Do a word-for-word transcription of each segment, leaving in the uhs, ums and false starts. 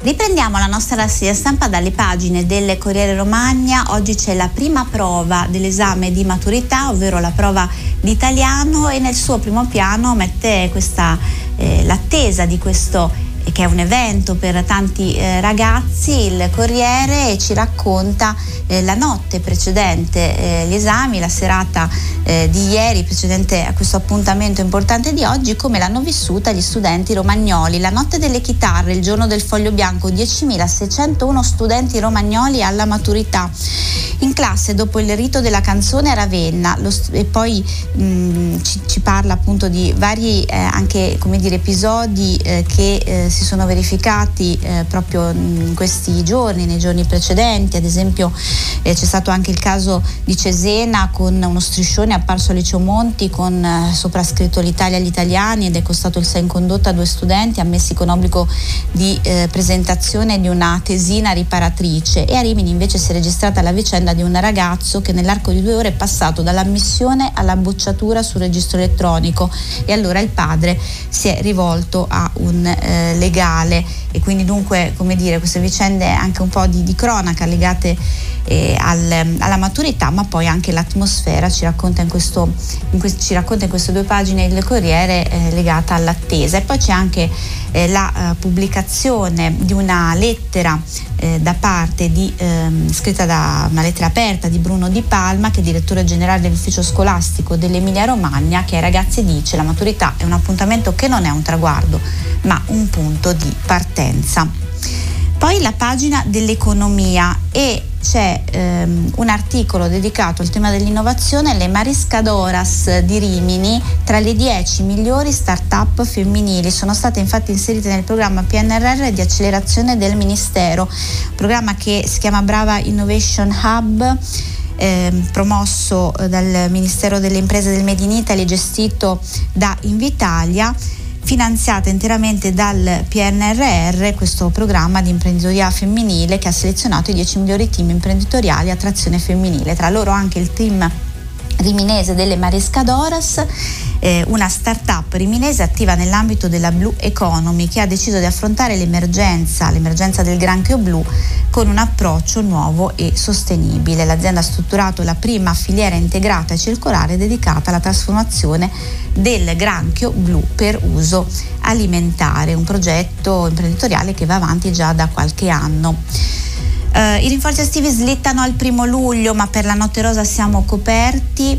Riprendiamo la nostra rassegna stampa dalle pagine del Corriere Romagna. Oggi c'è la prima prova dell'esame di maturità, ovvero la prova di italiano, e nel suo primo piano mette questa eh, l'attesa di questo che è un evento per tanti eh, ragazzi. Il Corriere ci racconta eh, la notte precedente eh, gli esami, la serata eh, di ieri precedente a questo appuntamento importante di oggi, come l'hanno vissuta gli studenti romagnoli. La notte delle chitarre, il giorno del foglio bianco, diecimilaseicentouno studenti romagnoli alla maturità. In classe, dopo il rito della canzone a Ravenna, lo, e poi mh, ci, ci parla appunto di vari eh, anche come dire episodi eh, che eh, si sono verificati eh, proprio in questi giorni, nei giorni precedenti. Ad esempio eh, c'è stato anche il caso di Cesena, con uno striscione apparso a Liceo Monti con eh, sopra scritto l'Italia agli italiani, ed è costato il sei in condotta a due studenti ammessi con obbligo di eh, presentazione di una tesina riparatrice. E a Rimini invece si è registrata la vicenda di un ragazzo che nell'arco di due ore è passato dall'ammissione alla bocciatura sul registro elettronico, e allora il padre si è rivolto a un eh, legale. E quindi dunque, come dire, queste vicende anche un po' di, di cronaca legate eh, al, alla maturità, ma poi anche l'atmosfera ci racconta in questo, in que- ci racconta in queste due pagine il Corriere eh, legata all'attesa. E poi c'è anche eh, la uh, pubblicazione di una lettera eh, da parte di ehm, scritta da una lettera aperta di Bruno Di Palma, che è direttore generale dell'ufficio scolastico dell'Emilia Romagna, che ai ragazzi dice: la maturità è un appuntamento che non è un traguardo ma un punto di partenza. Poi la pagina dell'economia, e c'è ehm, un articolo dedicato al tema dell'innovazione, le Mariscadoras di Rimini, tra le dieci migliori start-up femminili. Sono state infatti inserite nel programma P N R R di accelerazione del Ministero, programma che si chiama Brava Innovation Hub, eh, promosso dal Ministero delle Imprese del Made in Italy, gestito da Invitalia, finanziata interamente dal P N R R, questo programma di imprenditoria femminile che ha selezionato i dieci migliori team imprenditoriali a trazione femminile, tra loro anche il team riminese delle Mariscadoras, eh, una start-up riminese attiva nell'ambito della Blue Economy, che ha deciso di affrontare l'emergenza, l'emergenza del granchio blu con un approccio nuovo e sostenibile. L'azienda ha strutturato la prima filiera integrata e circolare dedicata alla trasformazione del granchio blu per uso alimentare, un progetto imprenditoriale che va avanti già da qualche anno. Uh, I rinforzi estivi slittano al primo luglio, ma per la notte rosa siamo coperti.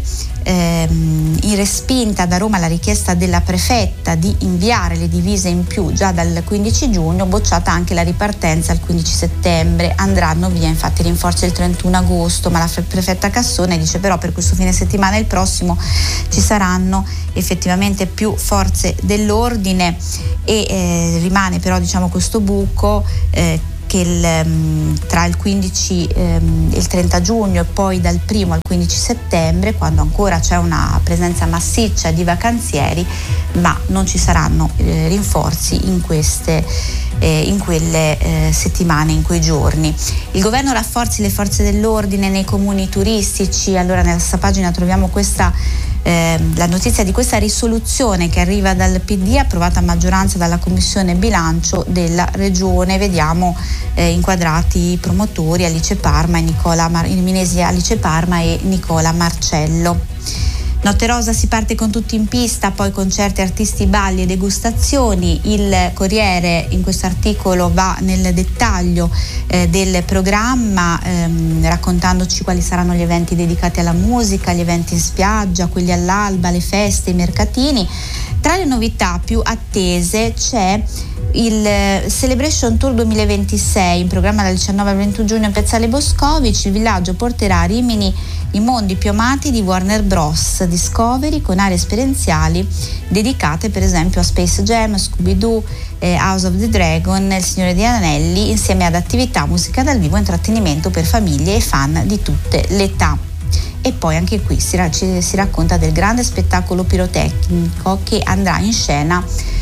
Ehm, in respinta da Roma la richiesta della prefetta di inviare le divise in più già dal quindici giugno, bocciata anche la ripartenza al quindici settembre. Andranno via infatti i rinforzi il trentuno agosto, ma la prefetta Cassone dice però per questo fine settimana e il prossimo ci saranno effettivamente più forze dell'ordine, e eh, rimane però diciamo questo buco eh, che il, tra il quindici e il trenta giugno, e poi dal primo al quindici settembre, quando ancora c'è una presenza massiccia di vacanzieri, ma non ci saranno eh, rinforzi in queste eh, in quelle eh, settimane, in quei giorni. Il governo rafforzi le forze dell'ordine nei comuni turistici. Allora nella stessa pagina troviamo questa Eh, la notizia di questa risoluzione che arriva dal P D, approvata a maggioranza dalla Commissione Bilancio della Regione. Vediamo eh, inquadrati i promotori Alice Parma e Nicola Mar- i riminesi Alice Parma e Nicola Marcello. Notte rosa si parte con tutti in pista, poi concerti, artisti, balli e degustazioni. Il Corriere in questo articolo va nel dettaglio eh, del programma, ehm, raccontandoci quali saranno gli eventi dedicati alla musica, gli eventi in spiaggia, quelli all'alba, le feste, i mercatini. Tra le novità più attese c'è il Celebration Tour duemilaventisei, in programma dal diciannove al ventuno giugno in Piazzale Boscovici. Il villaggio porterà a Rimini i mondi più amati di Warner Bros. Discovery, con aree esperienziali dedicate per esempio a Space Jam, Scooby-Doo, eh, House of the Dragon, Il Signore degli Anelli, insieme ad attività, musica dal vivo e intrattenimento per famiglie e fan di tutte le età. E poi anche qui si, ci, si racconta del grande spettacolo pirotecnico che andrà in scena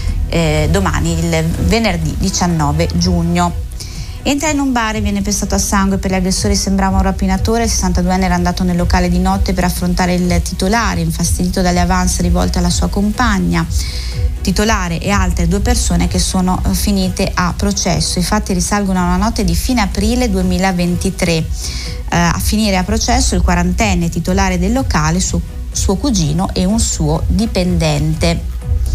eh, domani, il venerdì diciannove giugno. Entra in un bar e viene pestato a sangue. Per gli aggressori sembrava un rapinatore. Il sessantaduenne era andato nel locale di notte per affrontare il titolare, infastidito dalle avance rivolte alla sua compagna. titolare e altre due persone che sono eh, finite a processo. I fatti risalgono a una notte di fine aprile duemilaventitré. Eh, a finire a processo il quarantenne titolare del locale, suo, suo cugino e un suo dipendente.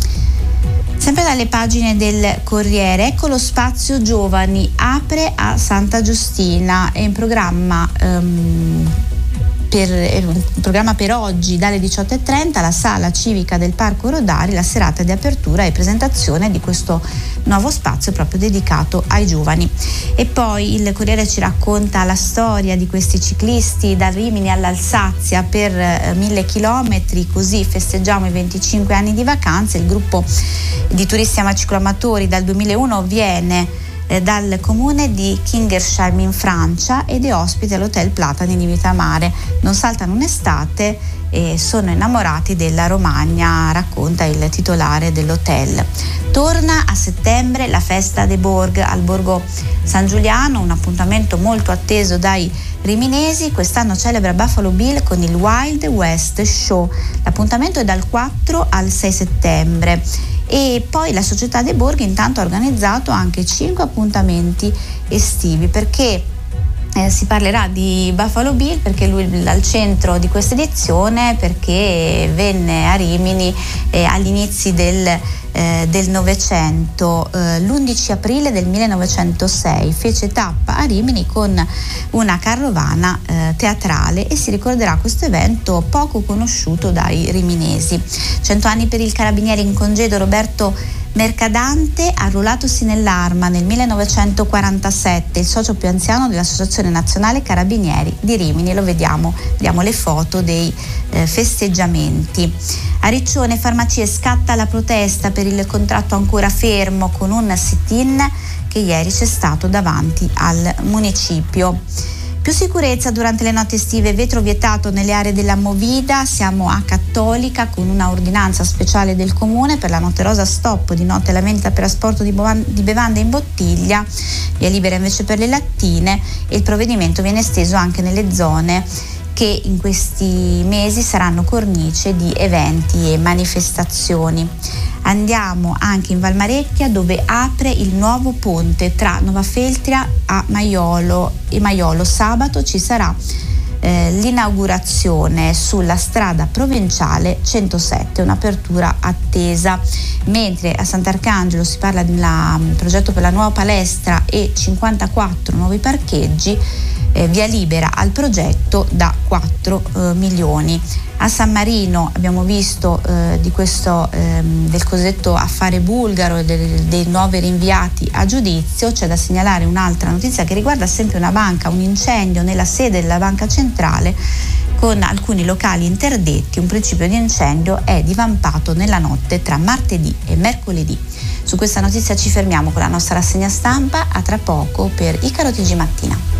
Sempre dalle pagine del Corriere, ecco lo spazio giovani, apre a Santa Giustina, è in programma um, per, un programma per oggi dalle diciotto e trenta la sala civica del Parco Rodari, la serata di apertura e presentazione di questo nuovo spazio proprio dedicato ai giovani. E poi il Corriere ci racconta la storia di questi ciclisti da Rimini all'Alsazia per eh, mille chilometri, così festeggiamo i venticinque anni di vacanze. Il gruppo di turisti amacicloamatori dal duemilauno viene dal comune di Kingersheim in Francia ed è ospite all'Hotel Platani di Vitamare. Non saltano un'estate e sono innamorati della Romagna, racconta il titolare dell'hotel. Torna a settembre la festa dei Borg al Borgo San Giuliano, un appuntamento molto atteso dai riminesi. Quest'anno celebra Buffalo Bill con il Wild West Show. L'appuntamento è dal quattro al sei settembre. E poi la società dei Borghi intanto ha organizzato anche cinque appuntamenti estivi, perché eh, si parlerà di Buffalo Bill, perché lui è al centro di questa edizione, perché venne a Rimini eh, agli inizi del Eh, del Novecento, eh, l'undici aprile del millenovecentosei fece tappa a Rimini con una carovana eh, teatrale e si ricorderà questo evento poco conosciuto dai riminesi. Cento anni per il carabiniere in congedo Roberto Mercadante, arruolatosi nell'Arma nel millenovecentoquarantasette, il socio più anziano dell'Associazione Nazionale Carabinieri di Rimini. Lo vediamo, vediamo le foto dei eh, festeggiamenti. A Riccione farmacie scatta la protesta per il contratto ancora fermo, con un sit-in che ieri c'è stato davanti al municipio. Più sicurezza durante le notti estive, vetro vietato nelle aree della Movida. Siamo a Cattolica con una ordinanza speciale del comune per la notte rosa, stop di notte la vendita per asporto di, bovan- di bevande in bottiglia, via libera invece per le lattine, e il provvedimento viene esteso anche nelle zone che in questi mesi saranno cornice di eventi e manifestazioni. Andiamo anche in Valmarecchia, dove apre il nuovo ponte tra Novafeltria a Maiolo e Maiolo. Sabato ci sarà eh, l'inaugurazione sulla strada provinciale centosette, un'apertura attesa, mentre a Sant'Arcangelo si parla del progetto per la nuova palestra e cinquantaquattro nuovi parcheggi. Eh, via libera al progetto da quattro eh, milioni. A San Marino abbiamo visto eh, di questo ehm, del cosiddetto affare bulgaro e dei, dei nuovi rinviati a giudizio. C'è da segnalare un'altra notizia che riguarda sempre una banca, un incendio nella sede della banca centrale con alcuni locali interdetti. Un principio di incendio è divampato nella notte tra martedì e mercoledì. Su questa notizia ci fermiamo con la nostra rassegna stampa, a tra poco per Icaro T G Mattina.